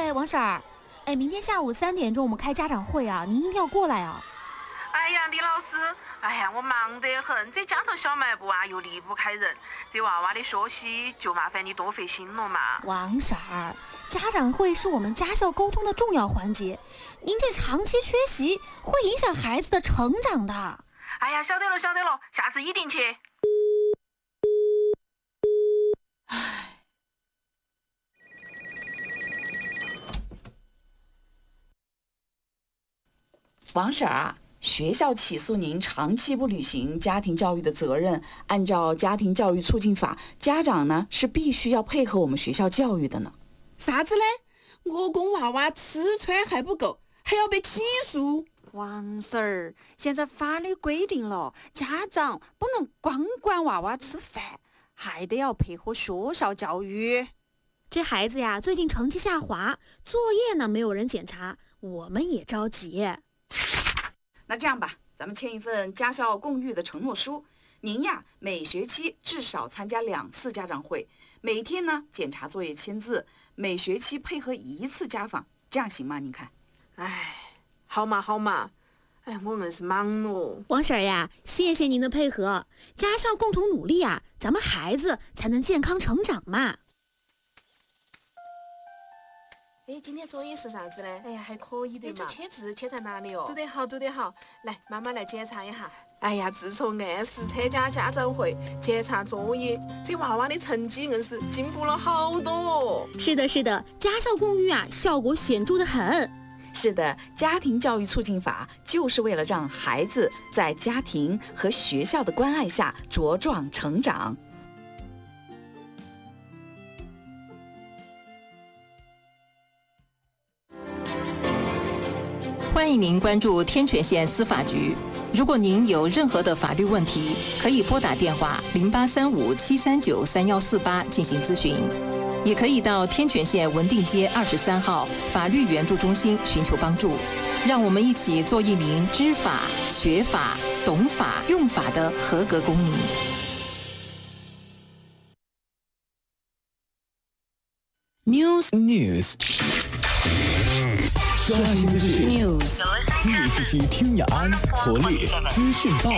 哎，王婶儿，哎，明天下午3点钟我们开家长会啊，您一定要过来啊。 哎呀，李老师，哎呀，我忙得很，这家头小卖部啊又离不开人，这娃娃的学习就麻烦你多费心了嘛。 王婶儿，家长会是我们家校沟通的重要环节，您这长期缺席会影响孩子的成长的。 哎呀，晓得了，下次一定去。 王婶儿啊，学校起诉您长期不履行家庭教育的责任，按照家庭教育促进法，家长呢是必须要配合我们学校教育的呢。 啥子嘞？我供娃娃吃穿还不够，还要被起诉？ 王婶儿，现在法律规定了，家长不能光管娃娃吃饭，还得要配合学校教育。 这孩子呀，最近成绩下滑，作业呢没有人检查，我们也着急。 那这样吧，咱们签一份家校共育的承诺书。您呀，每学期至少参加2次家长会，每天呢检查作业签字，每学期配合1次家访，这样行吗？您看？ 哎，好嘛，哎，我硬是忙咯。 王婶儿呀，谢谢您的配合，家校共同努力啊，咱们孩子才能健康成长嘛。 哎，今天作业是啥子呢？哎呀，还可以的嘛。这签字签在哪里哦？读得好。来，妈妈来检查一下。哎呀，自从按时参加家长会、检查作业，这娃娃的成绩硬是进步了好多哦。 是的，家校共育啊，效果显著得很。 是的，家庭教育促进法就是为了让孩子在家庭和学校的关爱下茁壮成长。 欢迎您关注天泉县司法局。如果您有任何的法律问题，可以拨打电话0835-739-3148进行咨询，也可以到天泉县文定街23号法律援助中心寻求帮助。让我们一起做一名知法、学法、懂法、用法的合格公民。 News 刷新资讯，News 听雅安活力资讯报。